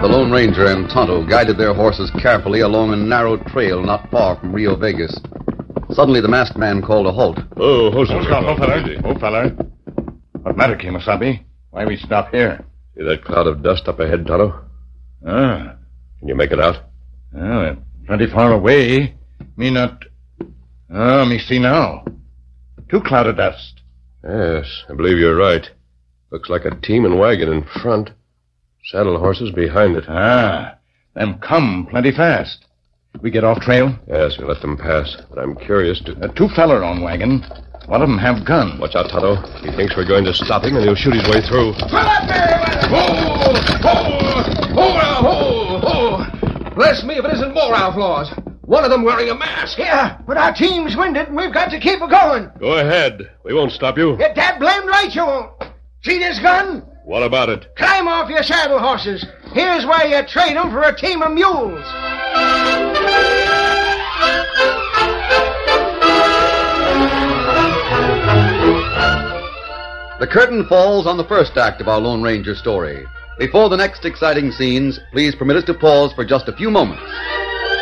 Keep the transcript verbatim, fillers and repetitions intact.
The Lone Ranger and Tonto guided their horses carefully along a narrow trail not far from Rio Vegas. Suddenly, the masked man called a halt. Oh, hold on. Oh, fella. Oh, fella. What matter, Kemosabe? Why we stop here? See that cloud of dust up ahead, Tonto? Ah. Can you make it out? Oh, plenty far away. Me not... Oh, me see now. Two cloud of dust. Yes, I believe you're right. Looks like a team and wagon in front. Saddle horses behind it. Ah, them come plenty fast. We get off trail? Yes, we let them pass. But I'm curious to... Uh, two feller on wagon. One of them have gun. Watch out, Tonto. He thinks we're going to stop him, and he'll shoot his way through. Ho! Ho! Ho! Ho! Ho! Bless me if it isn't more outlaws. One of them wearing a mask. Yeah, but our team's winded, and we've got to keep it going. Go ahead. We won't stop you. You're dad blamed right you won't. See this gun? What about it? Climb off your saddle horses. Here's where you trade them for a team of mules. The curtain falls on the first act of our Lone Ranger story. Before the next exciting scenes, please permit us to pause for just a few moments.